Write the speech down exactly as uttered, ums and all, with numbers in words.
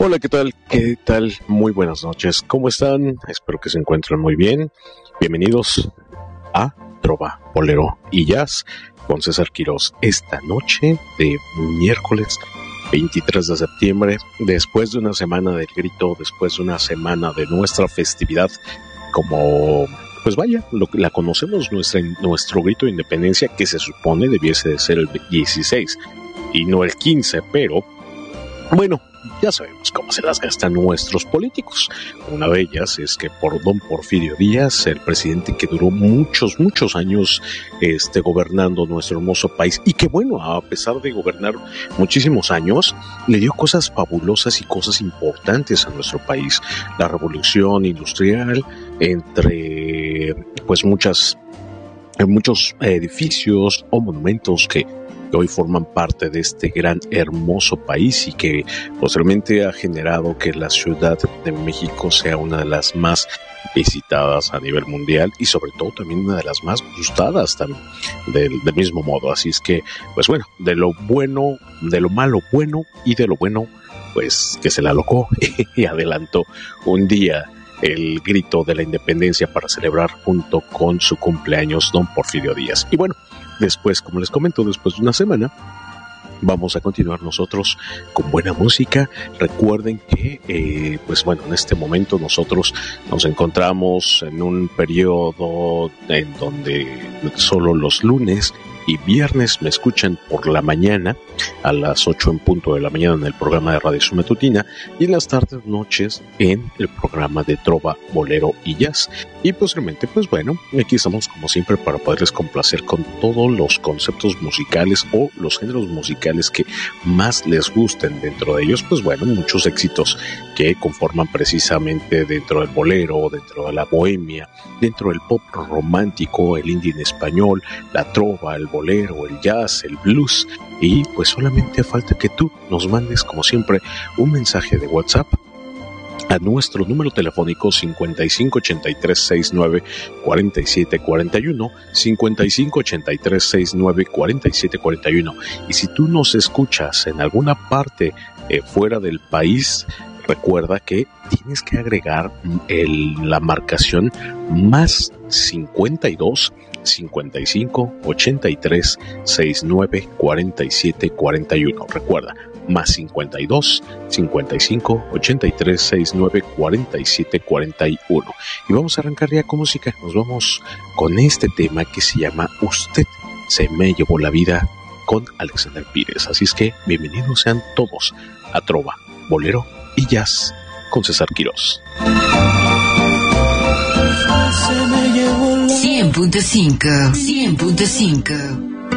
Hola, ¿qué tal? ¿Qué tal? Muy buenas noches. ¿Cómo están? Espero que se encuentren muy bien. Bienvenidos a Trova, Bolero y Jazz con César Quirós. Esta noche de miércoles veintitrés de septiembre, después de una semana del grito, después de una semana de nuestra festividad, como, pues vaya, lo, la conocemos, nuestra, nuestro grito de independencia, que se supone debiese de ser el dieciséis y no el quince, pero bueno, ya sabemos cómo se las gastan nuestros políticos. Una de ellas es que por don Porfirio Díaz, el presidente que duró muchos, muchos años este, gobernando nuestro hermoso país, y que bueno, a pesar de gobernar muchísimos años, le dio cosas fabulosas y cosas importantes a nuestro país. La revolución industrial, entre pues muchas, muchos edificios o monumentos que hoy forman parte de este gran hermoso país y que posteriormente ha generado que la Ciudad de México sea una de las más visitadas a nivel mundial y sobre todo también una de las más gustadas también del, del mismo modo. Así es que, pues bueno, de lo bueno, de lo malo bueno y de lo bueno, pues que se la alocó y adelantó un día el grito de la independencia para celebrar junto con su cumpleaños don Porfirio Díaz. Y bueno, después, como les comento, después de una semana, vamos a continuar nosotros con buena música. Recuerden que, eh, pues bueno, en este momento nosotros nos encontramos en un periodo en donde solo los lunes y viernes me escuchan por la mañana a las ocho en punto de la mañana en el programa de Radio Su Matutina y en las tardes noches en el programa de Trova, Bolero y Jazz. Y posteriormente, pues bueno, aquí estamos como siempre para poderles complacer con todos los conceptos musicales o los géneros musicales que más les gusten. Dentro de ellos, pues bueno, muchos éxitos que conforman precisamente dentro del bolero, dentro de la bohemia, dentro del pop romántico, el indie en español, la trova, el bolero, el jazz, el blues. Y pues solamente falta que tú nos mandes, como siempre, un mensaje de WhatsApp a nuestro número telefónico cincuenta y cinco ochenta y tres sesenta y nueve cuarenta y siete cuarenta y uno, cincuenta y cinco ochenta y tres sesenta y nueve cuarenta y siete cuarenta y uno. Y si tú nos escuchas en alguna parte eh, fuera del país, recuerda que tienes que agregar el, la marcación más cincuenta y dos cincuenta y cinco ochenta y tres sesenta y nueve cuarenta y siete cuarenta y uno. Recuerda, más cincuenta y dos cincuenta y cinco ochenta y tres sesenta y nueve cuarenta y siete cuarenta y uno. Y vamos a arrancar ya con música. Nos vamos con este tema que se llama Usted se me llevó la vida, con Alexander Pires. Así es que bienvenidos sean todos a Trova, Bolero y Jazz con César Quirós. cien punto cinco, cien punto cinco.